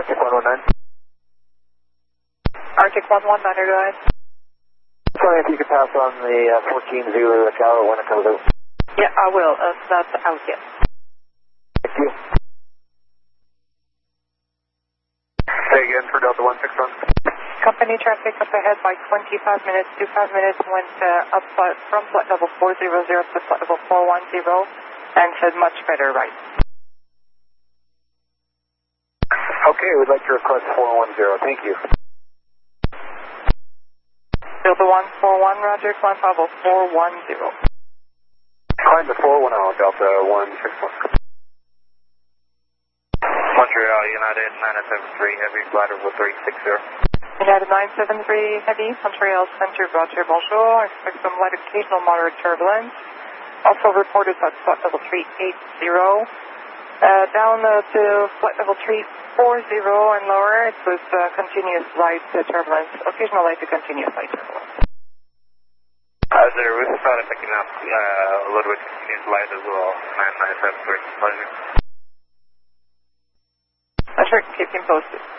Arctic 119. Arctic 119, go ahead. Sorry if you could pass on the 14 Zulu Tower when it comes out. Yeah, I will. That's out yet. Thank you. Say again for Delta 161. Company traffic up ahead by 25 minutes. 25 minutes went up from flight level 400 to flight level 410 and said much better right. Okay, we'd like to request 410. Thank you. Delta 141, Roger. Climb level 410. Climb to 410, Delta 161. Montreal, United 973, heavy flight over 360. United 973 Heavy, Montreal Center, Roger, bonjour. Expect some light occasional moderate turbulence. Also reported at flight level 380. Down to flight level 340 and lower, it was continuous light turbulence, occasional light to continuous light turbulence. There was a pilot picking up a little bit continuous light as well, 9973. Pleasure. Sure, keep him posted.